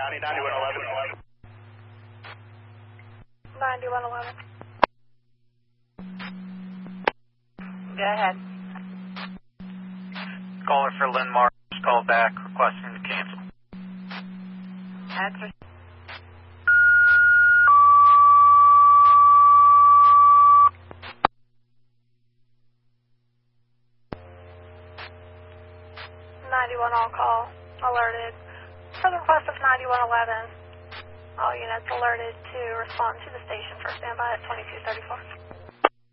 County, 9111. 9111. Go ahead. Caller for Lynn Marsh, call back, requesting to cancel. Answer. On call, alerted. For the request of 9111, all units alerted to respond to the station for standby at 2234.